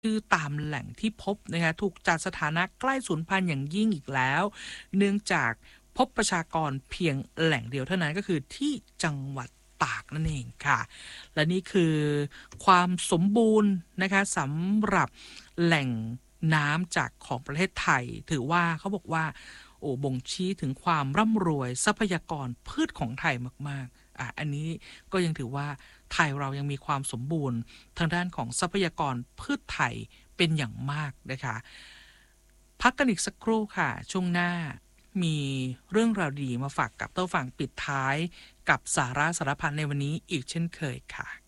คือตามแหล่งที่พบนะคะถูกจัดสถานะใกล้สูญพันธุ์อย่างยิ่งอีกแล้วเนื่องจากพบประชากรเพียงแหล่งเดียวเท่านั้นก็คือที่จังหวัดตากนั่นเองค่ะและนี่คือความสมบูรณ์นะคะสำหรับแหล่งน้ำจากของประเทศไทยถือว่าเขาบอกว่าโอ้บ่งชี้ถึงความร่ำรวยทรัพยากรพืชของไทยมากๆอันนี้ก็ยังถือว่าไทยเรายังมีความสมบูรณ์ทางด้านของทรัพยากรพืชไทยเป็นอย่างมากนะคะพักกันอีกสักครู่ค่ะช่วงหน้ามีเรื่องราวดีมาฝากกับเต้าฝั่งปิดท้ายกับสาระสารพันในวันนี้อีกเช่นเคยค่ะ